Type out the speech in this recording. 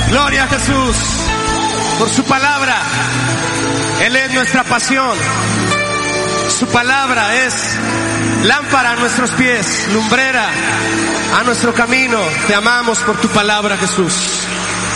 Gloria a Jesús por su palabra. Él es nuestra pasión. Su palabra es lámpara a nuestros pies, lumbrera a nuestro camino. Te amamos por tu palabra, Jesús.